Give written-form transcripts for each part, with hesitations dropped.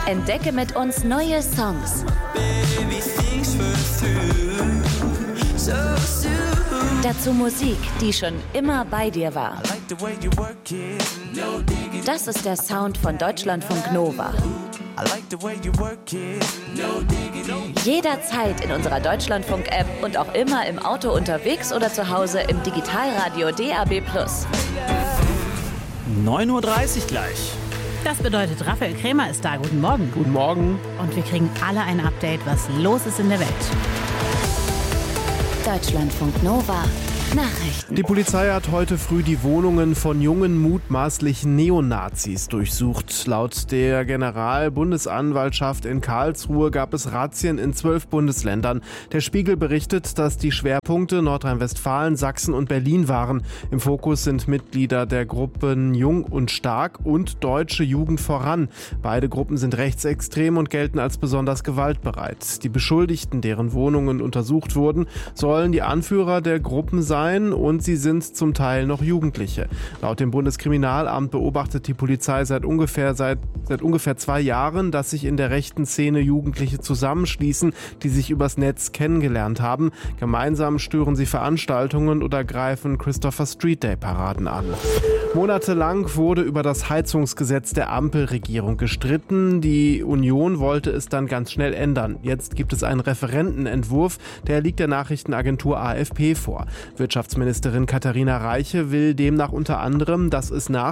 Entdecke mit uns neue Songs. Dazu Musik, die schon immer bei dir war. Das ist der Sound von Deutschlandfunk Nova. Jederzeit in unserer Deutschlandfunk-App und auch immer im Auto unterwegs oder zu Hause im Digitalradio DAB+. 9:30 Uhr gleich. Das bedeutet, Raphael Krämer ist da. Guten Morgen. Guten Morgen. Und wir kriegen alle ein Update, was los ist in der Welt. Deutschlandfunk Nova. Nachrichten. Die Polizei hat heute früh die Wohnungen von jungen mutmaßlichen Neonazis durchsucht. Laut der Generalbundesanwaltschaft in Karlsruhe gab es Razzien in 12 Bundesländern. Der Spiegel berichtet, dass die Schwerpunkte Nordrhein-Westfalen, Sachsen und Berlin waren. Im Fokus sind Mitglieder der Gruppen Jung und Stark und Deutsche Jugend voran. Beide Gruppen sind rechtsextrem und gelten als besonders gewaltbereit. Die Beschuldigten, deren Wohnungen untersucht wurden, sollen die Anführer der Gruppen sein und sie sind zum Teil noch Jugendliche. Laut dem Bundeskriminalamt beobachtet die Polizei seit ungefähr 2 Jahren, dass sich in der rechten Szene Jugendliche zusammenschließen, die sich übers Netz kennengelernt haben. Gemeinsam stören sie Veranstaltungen oder greifen Christopher Street Day Paraden an. Monatelang wurde über das Heizungsgesetz der Ampelregierung gestritten. Die Union wollte es dann ganz schnell ändern. Jetzt gibt es einen Referentenentwurf, der liegt der Nachrichtenagentur AFP vor. Wirtschaftsministerin Katharina Reiche will demnach unter anderem, dass es nach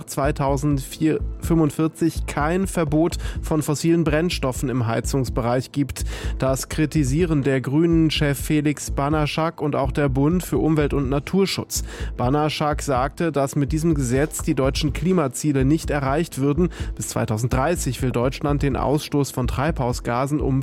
2045 kein Verbot von fossilen Brennstoffen im Heizungsbereich gibt. Das kritisieren der Grünen-Chef Felix Banaschak und auch der Bund für Umwelt und Naturschutz. Banaschak sagte, dass mit diesem Gesetz die deutschen Klimaziele nicht erreicht würden. Bis 2030 will Deutschland den Ausstoß von Treibhausgasen um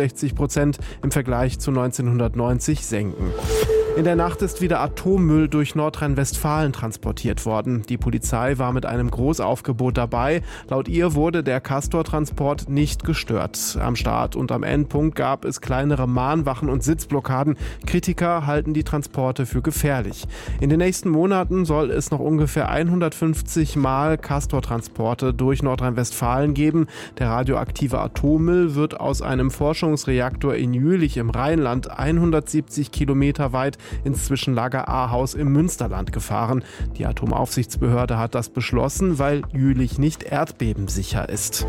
65% im Vergleich zu 1990 senken. In der Nacht ist wieder Atommüll durch Nordrhein-Westfalen transportiert worden. Die Polizei war mit einem Großaufgebot dabei. Laut ihr wurde der Castor-Transport nicht gestört. Am Start und am Endpunkt gab es kleinere Mahnwachen und Sitzblockaden. Kritiker halten die Transporte für gefährlich. In den nächsten Monaten soll es noch ungefähr 150 Mal Castor-Transporte durch Nordrhein-Westfalen geben. Der radioaktive Atommüll wird aus einem Forschungsreaktor in Jülich im Rheinland 170 Kilometer weit ins Zwischenlager Ahaus im Münsterland gefahren. Die Atomaufsichtsbehörde hat das beschlossen, weil Jülich nicht erdbebensicher ist.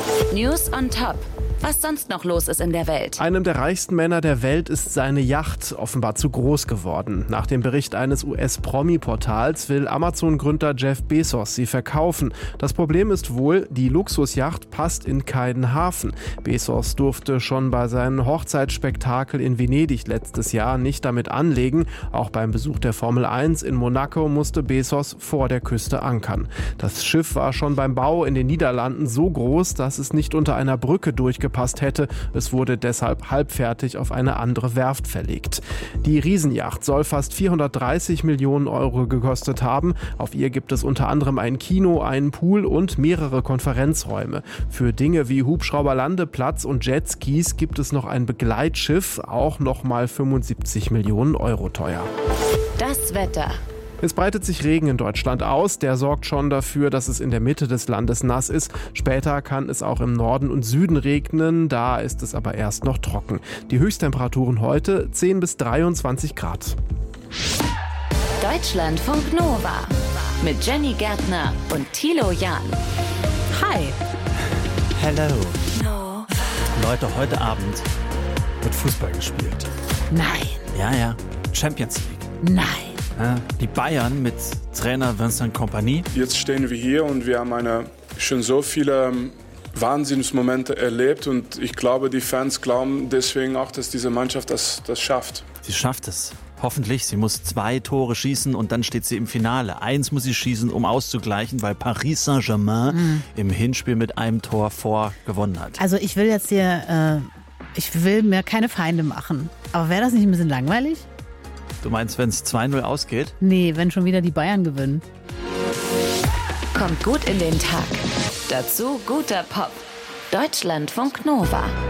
News on Top. Was sonst noch los ist in der Welt. Einem der reichsten Männer der Welt ist seine Yacht offenbar zu groß geworden. Nach dem Bericht eines US-Promi-Portals will Amazon-Gründer Jeff Bezos sie verkaufen. Das Problem ist wohl, die Luxusjacht passt in keinen Hafen. Bezos durfte schon bei seinem Hochzeitsspektakel in Venedig letztes Jahr nicht damit anlegen. Auch beim Besuch der Formel 1 in Monaco musste Bezos vor der Küste ankern. Das Schiff war schon beim Bau in den Niederlanden so groß, dass es nicht unter einer Brücke durchgepasst hätte. Es wurde deshalb halbfertig auf eine andere Werft verlegt. Die Riesenjacht soll fast 430 Millionen Euro gekostet haben. Auf ihr gibt es unter anderem ein Kino, einen Pool und mehrere Konferenzräume. Für Dinge wie Hubschrauberlandeplatz und Jetskis gibt es noch ein Begleitschiff, auch nochmal 75 Millionen Euro teuer. Das Wetter. Es breitet sich Regen in Deutschland aus. Der sorgt schon dafür, dass es in der Mitte des Landes nass ist. Später kann es auch im Norden und Süden regnen. Da ist es aber erst noch trocken. Die Höchsttemperaturen heute 10 bis 23 Grad. Deutschlandfunk Nova. Mit Jenny Gärtner und Thilo Jahn. Hi. Hello. Leute, heute Abend wird Fußball gespielt. Nein. Ja. Champions League. Nein. Ja, die Bayern mit Trainer Vincent Kompany. Jetzt stehen wir hier und wir haben schon so viele Wahnsinnsmomente erlebt und ich glaube, die Fans glauben deswegen auch, dass diese Mannschaft das schafft. Sie schafft es. Hoffentlich. Sie muss 2 Tore schießen und dann steht sie im Finale. 1 muss sie schießen, um auszugleichen, weil Paris Saint-Germain im Hinspiel mit einem Tor gewonnen hat. Also ich will jetzt hier, ich will mir keine Feinde machen. Aber wäre das nicht ein bisschen langweilig? Du meinst, wenn es 2-0 ausgeht? Nee, wenn schon wieder die Bayern gewinnen. Kommt gut in den Tag. Dazu guter Pop. Deutschlandfunk Nova.